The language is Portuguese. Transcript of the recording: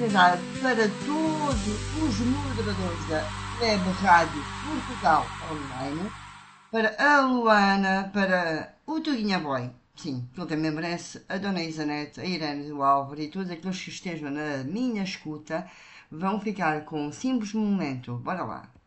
apresentar para todos os moderadores da Web Rádio Portugal Online, para a Luana, para o Tuguinha Boy, sim, que ele também merece, a Dona Isanete, a Irene do Álvaro e todos aqueles que estejam na minha escuta, vão ficar com um simples momento. Bora lá!